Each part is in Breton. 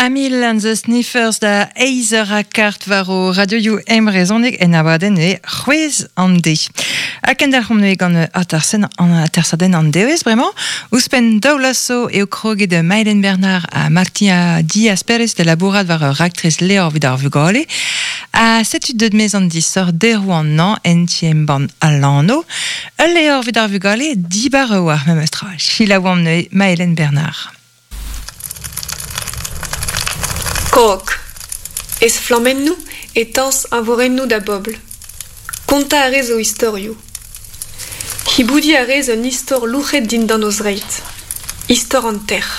Amil and the Sniffers da eizer a kart war o radio you emrezonig en abaden e c'hwez an de. Aken der c'homne gant atersaden an deus, bremañ. Ouspen daoulasso eo kroget de Mailen Bernard a Martina Diaz Perez de labourat war ur actriz leor vid ar vugale. A setud de mez an disor derou an nan en tiem ban alano. Ul leor vid ar vugale dibar war memestra. Chila oamne Mailen Bernard. Krok, ez flammennou et tans avorennou da bobl. Konta a rez o historiou. Hiboudi a rez un histor louchet din dan oz reit. Histor an terre.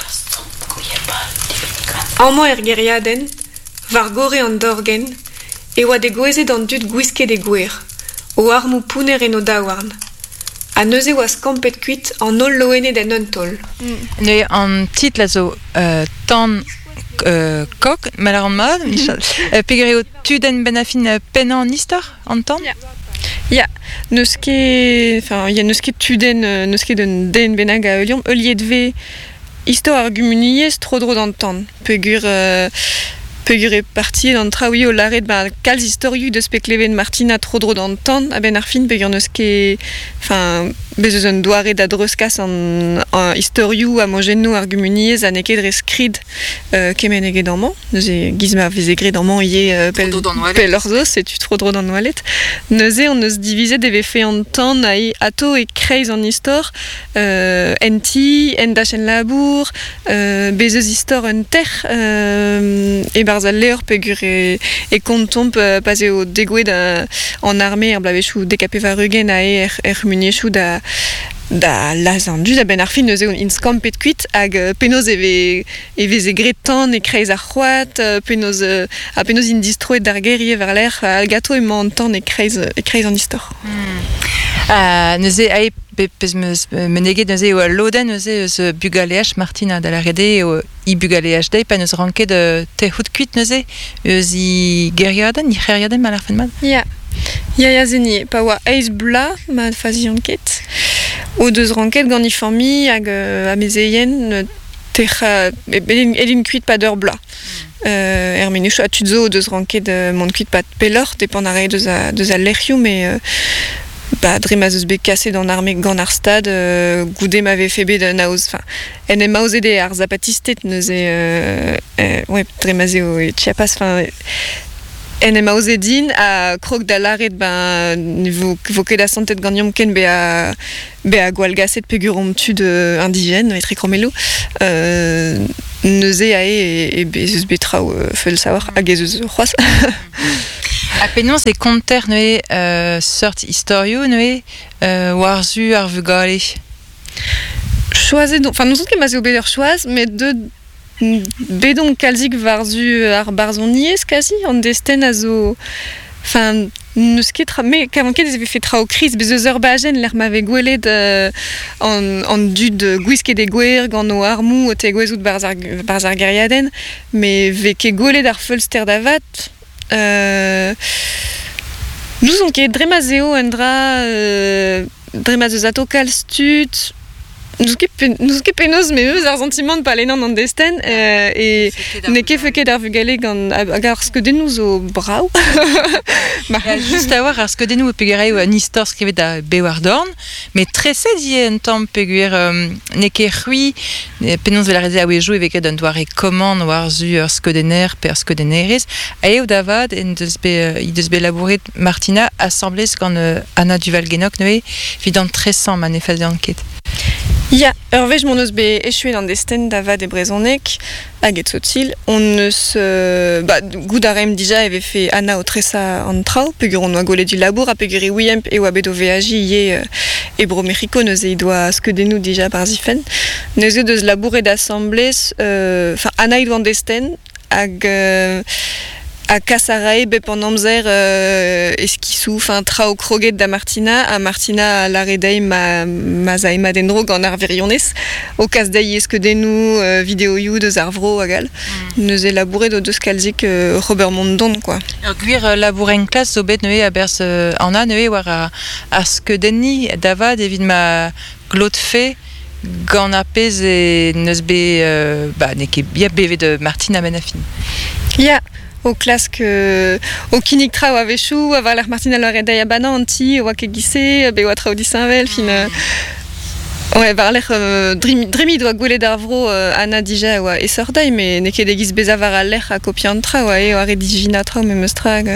Amman geriaden, var gore an dorgen, e oa de goezet an dud gwiske de gwer, o armou pouner en o daouarn. A neuze oa skampet kuit an ol loene den untol. Ne an tit la zo tan kok, mal an mad, Michel. Pegre o tuden ben afin pen an istor, an tan? Ja, neus ket tuden, neus ket den den benag a euliom, euliet ve istor argumuniez tro dro d'an tan. Pegur e parti d'an traoui o laret kalz historiou de spekleven Martina tro dro d'an tan, a ben ar fin pegur neus ket, bezeus un doare da dreuskas an historiou a mojennou argumuniez a neket dre skrid kemen eget an man. Neus e gizma vez egret an man ie pel ur zos, setu tro dro d'an walet. Neus e on neus divizet eve fe an tan a ato e kreiz an histor enti, en dachen labour, bezeus histor un ter, e barzal leor pegur e kontomp pas eo degouet an arme ar blavechou dekapé varugen a muniechou da lazandu da ben ar fin neus eo in skampet kuit hag penoz evez egret tan e kreiz ar c'hoat, penoz in distroet d'ar gerie var l'air al gato emañ an tan e kreiz an histor. Neus e ae pez meneget neus eo loden neus eus bugaleach Martina da la rede eo i bugaleach dei pa neus ranket te hout kuit neus eus i geriaden, i c'heriaden mal ar fen mad? Ya zeni, pa oa eiz bla ma fazi anket. O deus ranket gant i fammi hag a mezeien elin kuit pa d'ur bla. Menechou a tudzo o deus ranket mont kuit pa pelor, depan a re deus a lerioù, me dremaz eus bet kaset d'an arme gant ar stad, goude m'ave febe naoz, en em maoz ede ar zapatistet neus dremaz eo e Chiapas, en em maoz edin a krog da laret vo ket a santet gant ken be a gwalgaset pegur omtud indigen, etre kromelo, neus e eus bet traoù feul savoir hag eus c'hoaz. A penaos e konter neue sort historiou neue warzu ar vugale. Choazet donc, nous ket ma zeo bet ur choaz, met bedon kalzik warzu ar barzon niez kazi, an desten a zo... neus ket me kavan ket ez eve fet trao kriz bezeus ur bajen l'er m'ave gwelet an dud gwiske de gwer gant o armou o te gwezout barz ar geriaden, me ve ket gwelet ar feulster da vat. Nous on ket dremaz eo en dra dremaz eus ato kalz stud. Nous ket penoz me eus ar sentiment pa lenan an desten e ne ket feuket ar vugale gant hag ar skeudennoù zo brav. Just a war ar skeudennoù pegur eo an istor skrivet da bewar dorn, me treset ie un tamm pegur ne ket c'hui penoz vel a reze a wejou eveket un doare koman warzu ur skeudenner per skeudennerez a eo davad en deus be labouret Martina assemblez gant Anna Duval-Genok neue vid an tresan man e faze anket. Ya, ur vez mon eus be echuet an desten da vat e brezonek hag et sotil, on eus gout a rem dija eve fe Anna o tresa an trao, pegur on oa gole du labour, a pegur e ouiemp e oa bet o veaji ie e bro Mexico neus e doa skeudennoù dija par zifen. Neus eo deus labouret d'assemblez, Anna e doan desten hag a kasarae bep an amzer eskisou, trao kroget da Martina, a Martina a laredei ma zaema denro gant ar verionez, o kas dei eskeudennoù videoioù deus ar vro agal. Neus e labouret o deus kalzik Robert Mondon, quoi. Ur gwir labouren klas zo bet neue a berz Anna neue war a skeudenni davad evit ma glot fe gant ar pez e neus be ne ket bia bevet de Martina Benafin. Ya, au clask au kinig tra o avechou, a var Martina Loredai a banan anti, oa ket gise, be oa tra o disainvel, fin... Ouais, var dremi doa gwelet ar vro Anna dija oa esordai, mais ne ket egiz bez avar al a kopiant tra, oa oa redigina tra o memeus trag.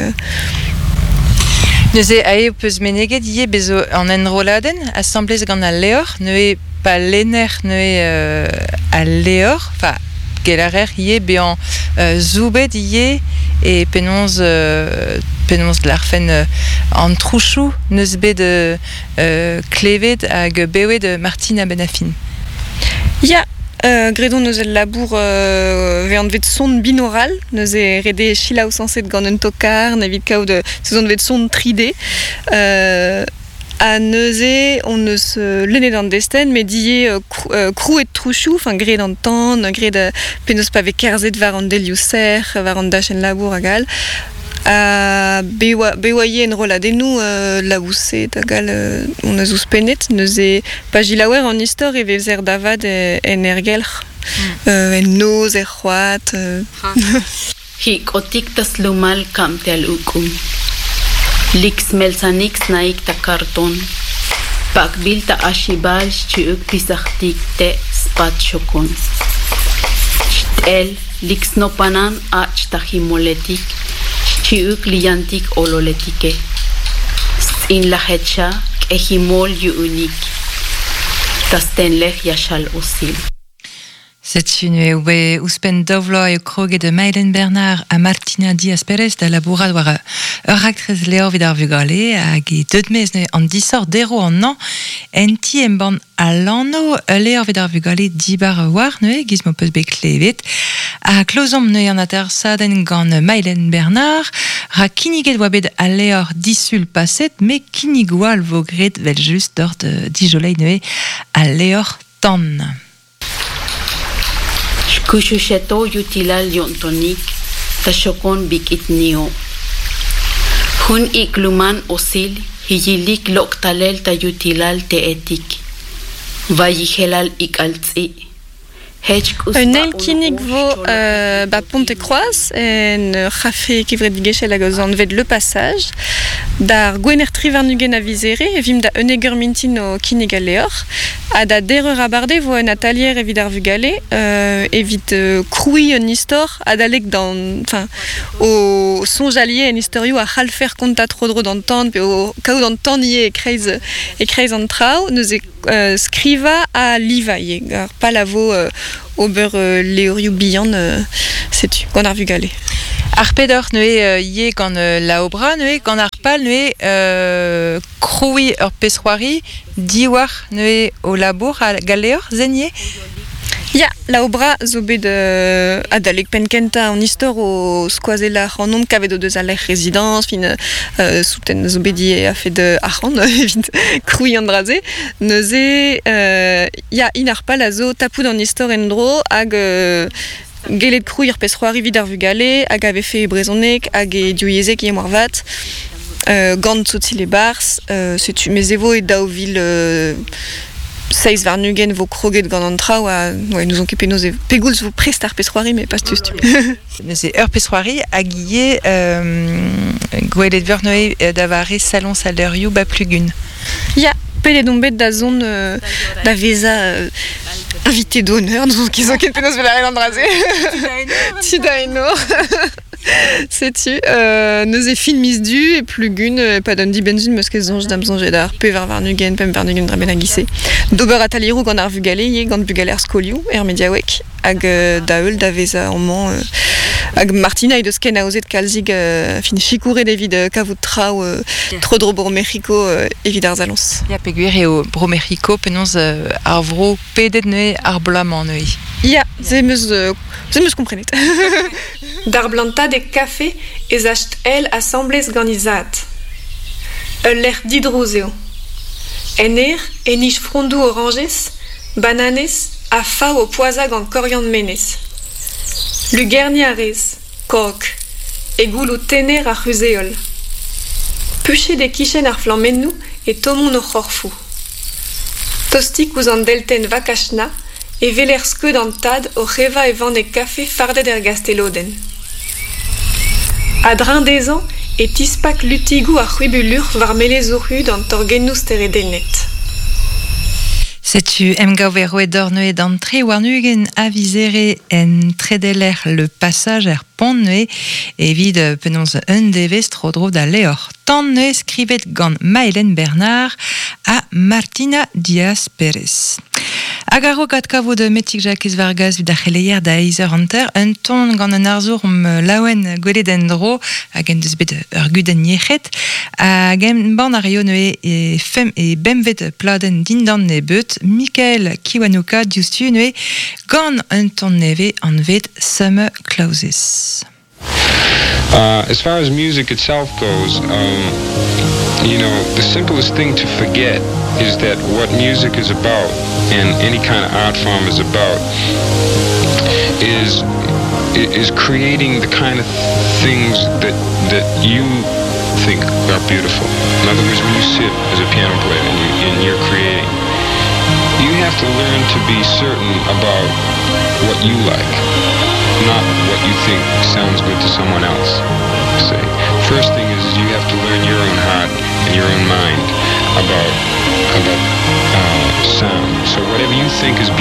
Neuze ae peus meneget ie bezo an enroladen, assemblez gant al leor, neue pa lener neue al leor, fa gelarer ie be an zoubet ie e penonz l'arfen an trouchou neus bet de klevet hag bewe de Martina Benafin. Ya, gredon neus el labour vean vet son binaural, neus e rede chilaou sanset gant un tokar, nevit kao de sezon vet son 3D. A neuze, on neus lenne d'an desten, met die krouet trouchou, enfin gre d'an tan, gre de penaos pa ve kerzet var an deliousser, var an dachen labour agal. Beoaie en roladenou laousset agal on eus ouspenet, neuze pa jilaouer an istor e vezer davad en ergelc'h, en noz, c'hoat. Hik otik tas lumal kamte al ukum. Lix melsanix naik ta karton. Pak bil ta ashibal chuk pisachtik te spat chokon. El lix no panan ach ta himoletik chuk liantik ololetike. In la hecha ke himol yu unik. Tastenlech yashal osil. C'est une ouspen dovlo e kroge de Mailen Bernard a Martina Diaz Perez da labourad war ur actrez leo vid ar vugale hag e deudmez ne an disor dero an an enti en ban a lano leo vid ar vugale dibar war ne gizmo peus be klevet a klozom ne an atersaden gant Mailen Bernard ra kiniget oa bet a leor disul paset me kinigwal vogret vel just dort dijolei ne a leor tan. Kushucheto yutilal yontonik, tashokon bik itnio. Hun ikluman osil, hiyilik loktalel ta yutilal te etik. Vayihelal ikaltsi. Un el kinig vo Ponte Croaz en rafe kivret digechel hag an ved le passage dar gwener trivarnugen a vizere vim da uneger mintin o kinig al leor a da dereur abarde vo un atelier evit ar vugale evit kroui un istor a da leg o sonjalier en istorio a c'halfer konta trodro d'an tan pe o kao d'an tan ie e kreiz an trao neus skriva a liva ie gar palavo ober leoriou bihan setu gant ar vugale. Ar pedor neue ie gant la obra neue gant ar pal neue kroui ur pesroari diwar neue o labour a galeor zenie. Ya, la obra zo bet adalek penkenta an istor o skoazelar an nom kavet o deus a l'er rezidans, fin souten zo bet die a fet arran, evit kroui an draze. Neuze, ya in ar pal a zo tapout an istor en dro hag gelet kroui ur pesroari vid ar vugale hag ave fe brezonek hag e dioiezek ie moarvat gant sotil e bars, setu mezevo e dao vil... Seiz varnugen vo kroget gant an tra oa nous on ket penaos e pegoulz vo prest ar pesroari me pas tustu. Neuze ur pesroari hag ie gwelet verneu da vare salon salerioù ba plugun. Ya, pelet on bet da zon da veza invité d'honneur, nous on ket penaos velare an draze. Tida eno. Setu, neuze fin mis du e plugun pa d'un di benzun meus ket zonj dam zonj edar pe varnugen, pem varnugen dra ben a gise. D'ober atalierou gant ar vugale ie gant bugaler skolioù er mediawek hag da eul da veza amman hag Martina e deus ken a ozet kalzig fin chikouret evit kavout trao trodro Bromerico evit ar zalons. Ya peguer eo Bromerico penaos ar vro pedet neue ar blaman neue. Ya, ze meus komprenet. Dar blanta de café ez acht el assemblez ganizat. L'er didrozeo. Ener enich frondou oranges, bananes, a fa o poazag an koriand menez. Lugerniarez, kok, e goulou tener ar c'huzeol. Puchet de kichen ar flammennou e tomon o c'horfou. Tostik vous en delten vakashna, et veler skeu d'an tad o reva e van e café fardet gasteloden. A drin dezan, et tispak lutigou a c'huibulur var melezorhu d'an torgenous teredenet. Setu emgaover dornue d'entrée warnugen avisere en tredeler le passage pont-nue et vide penons un devez trodro da leor. Tant-nue scrivet gant Maëlène Bernard à Martina Diaz Pérez. Agaro gatkavo de Metik Jacques Vargas vid a c'heleier da Eiser Hunter, un ton gant un arzour laouen gweleden dro hag en deus bet ur guden yechet, hag en ban a rionue e fem e bemvet pladen dindan ne beut, Michael Kiwanuka diustu nue gant un ton neve an vet Summer Closes. As far as music itself goes, the simplest thing to forget is that what music is about, and any kind of art form is about, is creating the kind of things that you think are beautiful. In other words, when you sit as a piano player and you're creating, you have to learn to be certain about what you like, not what you think sounds good to someone else. Say, first thing is you have to learn your own heart and your own mind about sound. So whatever you think is